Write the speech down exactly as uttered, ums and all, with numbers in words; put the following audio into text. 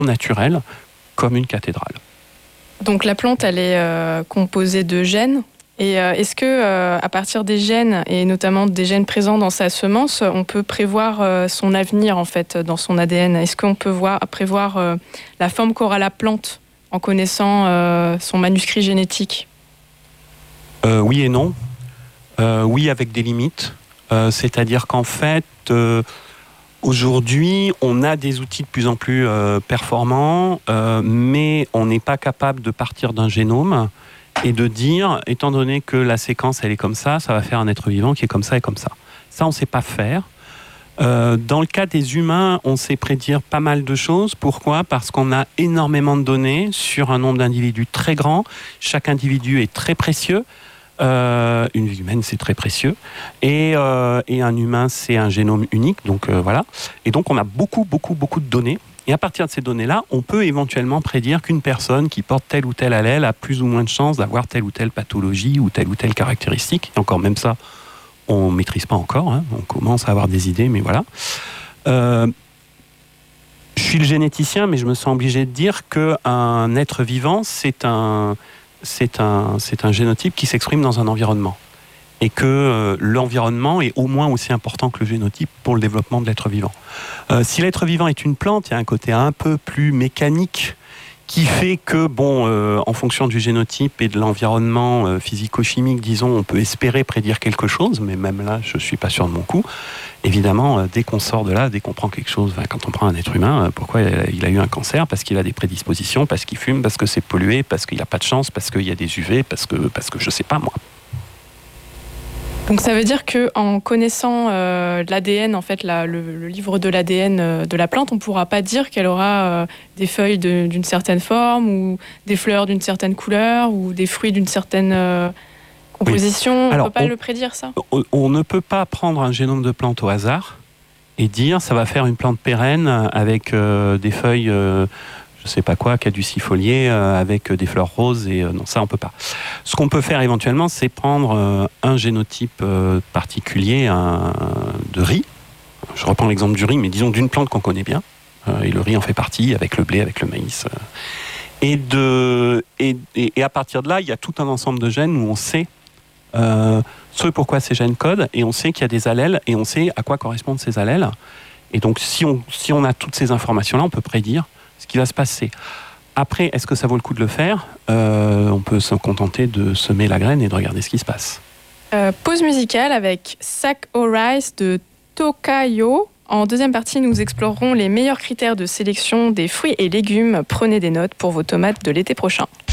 naturelle, comme une cathédrale. Donc la plante, elle est euh, composée de gènes. Et euh, est-ce que, euh, à partir des gènes, et notamment des gènes présents dans sa semence, on peut prévoir euh, son avenir, en fait, dans son A D N? Est-ce qu'on peut voir, prévoir euh, la forme qu'aura la plante en connaissant euh, son manuscrit génétique? euh, Oui et non. Euh, oui, avec des limites. Euh, c'est-à-dire qu'en fait, euh, aujourd'hui, on a des outils de plus en plus euh, performants, euh, mais on n'est pas capable de partir d'un génome et de dire, étant donné que la séquence, elle est comme ça, ça va faire un être vivant qui est comme ça et comme ça. Ça, on ne sait pas faire. Euh, dans le cas des humains, on sait prédire pas mal de choses. Pourquoi ? Parce qu'on a énormément de données sur un nombre d'individus très grand. Chaque individu est très précieux. Euh, une vie humaine, c'est très précieux. Et, euh, et un humain, c'est un génome unique. Donc euh, voilà. Et donc, on a beaucoup, beaucoup, beaucoup de données. Et à partir de ces données-là, on peut éventuellement prédire qu'une personne qui porte tel ou tel allèle a plus ou moins de chances d'avoir telle ou telle pathologie ou telle ou telle caractéristique. Et encore même ça, on ne maîtrise pas encore. Hein. On commence à avoir des idées, mais voilà. Euh, je suis le généticien, mais je me sens obligé de dire qu'un être vivant, c'est un, c'est un, c'est un génotype qui s'exprime dans un environnement. Et que euh, l'environnement est au moins aussi important que le génotype pour le développement de l'être vivant. Euh, si l'être vivant est une plante, il y a un côté un peu plus mécanique qui fait que, bon, euh, en fonction du génotype et de l'environnement euh, physico-chimique, disons, on peut espérer prédire quelque chose, mais même là, je ne suis pas sûr de mon coup. Évidemment, euh, dès qu'on sort de là, dès qu'on prend quelque chose, enfin, quand on prend un être humain, euh, pourquoi il a, il a eu un cancer ? Parce qu'il a des prédispositions, parce qu'il fume, parce que c'est pollué, parce qu'il n'a pas de chance, parce qu'il y a des U V, parce que, parce que je ne sais pas, moi. Donc ça veut dire qu'en connaissant euh, l'A D N, en fait, la, le, le livre de l'A D N euh, de la plante, on ne pourra pas dire qu'elle aura euh, des feuilles de, d'une certaine forme, ou des fleurs d'une certaine couleur, ou des fruits d'une certaine euh, composition. Oui. Alors, on ne peut pas on, le prédire, ça ? on, on ne peut pas prendre un génome de plante au hasard et dire ça va faire une plante pérenne avec euh, des feuilles... Euh, je sais pas quoi, caducifolié euh, avec des fleurs roses et euh, non, ça on peut pas. Ce qu'on peut faire éventuellement, c'est prendre euh, un génotype euh, particulier un, de riz. Je reprends l'exemple du riz, mais disons d'une plante qu'on connaît bien. Euh, et le riz en fait partie avec le blé, avec le maïs. Euh, et, de, et, et, et à partir de là, il y a tout un ensemble de gènes où on sait euh, ce pourquoi ces gènes codent et on sait qu'il y a des allèles et on sait à quoi correspondent ces allèles. Et donc si on, si on a toutes ces informations-là, on peut prédire ce qui va se passer. Après, est-ce que ça vaut le coup de le faire ? euh, On peut se contenter de semer la graine et de regarder ce qui se passe. Euh, pause musicale avec Sack O' Rice de Tokayo. En deuxième partie, nous explorerons les meilleurs critères de sélection des fruits et légumes. Prenez des notes pour vos tomates de l'été prochain.